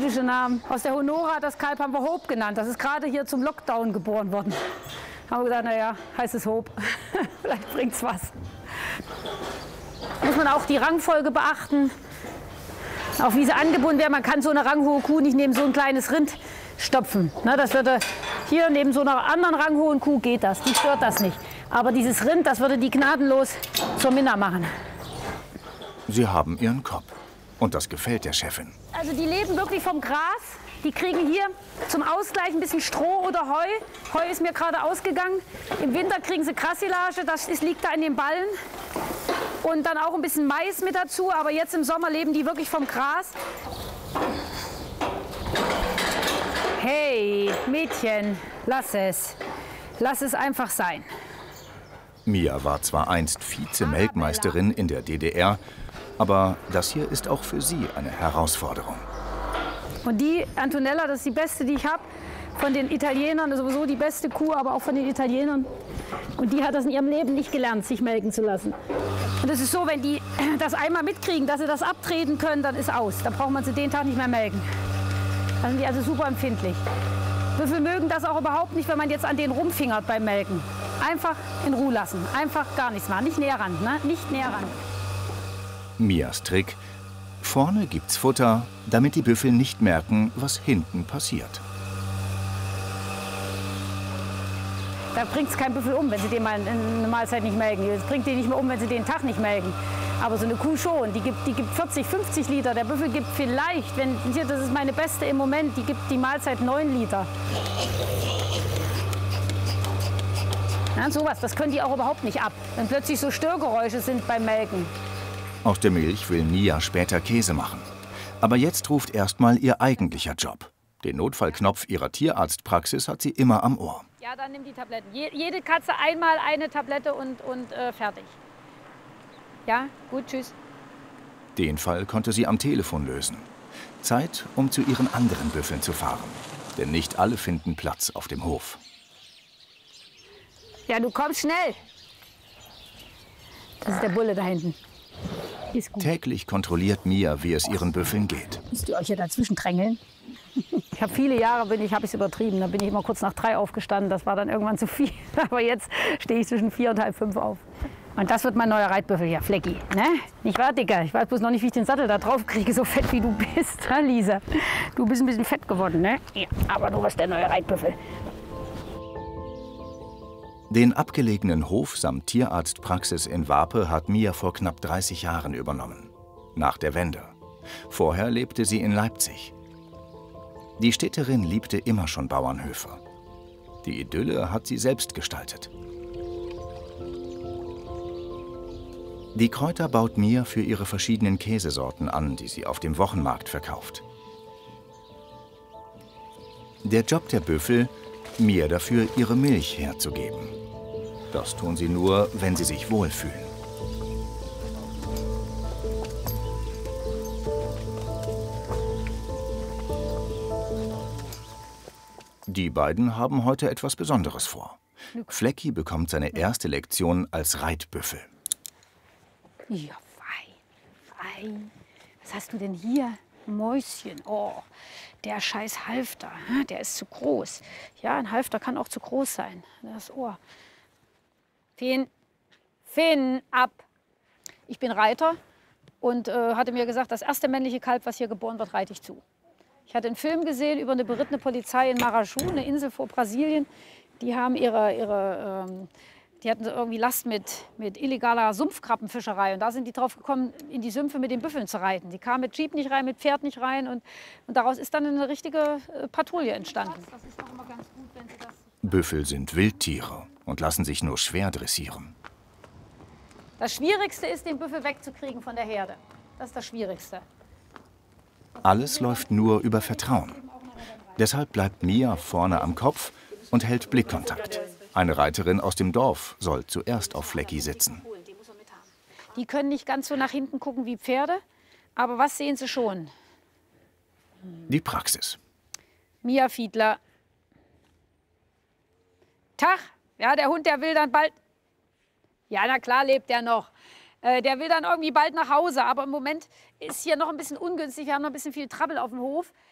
jüdische Namen. Aus der Honora, das Kalb haben wir Hope genannt. Das ist gerade hier zum Lockdown geboren worden. Haben wir gesagt, naja, heißt es Hope. Vielleicht bringt's was. Muss man auch die Rangfolge beachten. Auch wie sie angebunden werden. Man kann so eine ranghohe Kuh nicht neben so ein kleines Rind stopfen. Ne, das würde hier neben so einer anderen ranghohen Kuh geht das. Die stört das nicht. Aber dieses Rind, das würde die gnadenlos zur Minna machen. Sie haben ihren Kopf. Und das gefällt der Chefin. Also die leben wirklich vom Gras. Die kriegen hier zum Ausgleich ein bisschen Stroh oder Heu. Heu ist mir gerade ausgegangen. Im Winter kriegen sie Grassilage, das liegt da in den Ballen. Und dann auch ein bisschen Mais mit dazu. Aber jetzt im Sommer leben die wirklich vom Gras. Hey, Mädchen, lass es. Lass es einfach sein. Mia war zwar einst Vize-Melkmeisterin in der DDR, aber das hier ist auch für sie eine Herausforderung. Und die Antonella, das ist die beste, die ich habe. Von den Italienern, sowieso die beste Kuh, aber auch von den Italienern. Und die hat das in ihrem Leben nicht gelernt, sich melken zu lassen. Und es ist so, wenn die das einmal mitkriegen, dass sie das abtreten können, dann ist aus. Dann braucht man sie den Tag nicht mehr melken. Da sind die also super empfindlich. Büffel mögen das auch überhaupt nicht, wenn man jetzt an denen rumfingert beim Melken. Einfach in Ruhe lassen. Einfach gar nichts machen. Nicht näher ran, ne? Nicht näher ran. Mias Trick: Vorne gibt's Futter, damit die Büffel nicht merken, was hinten passiert. Da bringt es kein Büffel um, wenn sie den mal eine Mahlzeit nicht melken. Es bringt die nicht mehr um, wenn sie den Tag nicht melken. Aber so eine Kuh schon, die gibt 40, 50 Liter. Der Büffel gibt vielleicht, hier, das ist meine beste im Moment, die gibt die Mahlzeit 9 Liter. Ja, sowas, das können die auch überhaupt nicht ab, wenn plötzlich so Störgeräusche sind beim Melken. Aus der Milch will Mia später Käse machen. Aber jetzt ruft erstmal ihr eigentlicher Job. Den Notfallknopf ihrer Tierarztpraxis hat sie immer am Ohr. Ja, dann nimm die Tabletten. Jede Katze einmal eine Tablette und fertig. Ja, gut, tschüss. Den Fall konnte sie am Telefon lösen. Zeit, um zu ihren anderen Büffeln zu fahren. Denn nicht alle finden Platz auf dem Hof. Ja, du kommst schnell. Das ist der Bulle da hinten. Ist gut. Täglich kontrolliert Mia, wie es ihren Büffeln geht. Müsst ihr euch hier dazwischen drängeln? Ich habe viele Jahre, habe ich es übertrieben. Da bin ich immer kurz nach 3 aufgestanden. Das war dann irgendwann zu viel. Aber jetzt stehe ich zwischen 4 und halb 5 auf. Und das wird mein neuer Reitbüffel hier, Flecki. Ne? Nicht wahr, Dicker? Ich weiß bloß noch nicht, wie ich den Sattel da drauf kriege, so fett wie du bist, ha, Lisa? Du bist ein bisschen fett geworden, ne? Ja, aber du bist der neue Reitbüffel. Den abgelegenen Hof samt Tierarztpraxis in Warpe hat Mia vor knapp 30 Jahren übernommen. Nach der Wende. Vorher lebte sie in Leipzig. Die Städterin liebte immer schon Bauernhöfe. Die Idylle hat sie selbst gestaltet. Die Kräuter baut Mia für ihre verschiedenen Käsesorten an, die sie auf dem Wochenmarkt verkauft. Der Job der Büffel: Mia dafür ihre Milch herzugeben. Das tun sie nur, wenn sie sich wohlfühlen. Die beiden haben heute etwas Besonderes vor. Flecki bekommt seine erste Lektion als Reitbüffel. Ja, fein. Was hast du denn hier? Mäuschen. Oh, der scheiß Halfter, der ist zu groß. Ja, ein Halfter kann auch zu groß sein. Das Ohr. Finn, ab. Ich bin Reiter und hatte mir gesagt, das erste männliche Kalb, was hier geboren wird, reite ich zu. Ich hatte einen Film gesehen über eine berittene Polizei in Maraju, eine Insel vor Brasilien. Die haben die hatten irgendwie Last mit illegaler Sumpfkrabbenfischerei. Und da sind die drauf gekommen, in die Sümpfe mit den Büffeln zu reiten. Die kamen mit Jeep nicht rein, mit Pferd nicht rein. Und daraus ist dann eine richtige Patrouille entstanden. Das ist doch immer ganz gut, wenn Sie das... Büffel sind Wildtiere und lassen sich nur schwer dressieren. Das Schwierigste ist, den Büffel wegzukriegen von der Herde. Das ist das Schwierigste. Alles läuft nur über Vertrauen. Deshalb bleibt Mia vorne am Kopf und hält Blickkontakt. Eine Reiterin aus dem Dorf soll zuerst auf Flecki sitzen. Die können nicht ganz so nach hinten gucken wie Pferde, aber was sehen sie schon? Die Praxis. Mia Fiedler. Tag. Ja, der Hund, der will dann bald... Ja, na klar lebt der noch. Der will dann irgendwie bald nach Hause. Aber im Moment ist hier noch ein bisschen ungünstig. Wir haben noch ein bisschen viel Trouble auf dem Hof.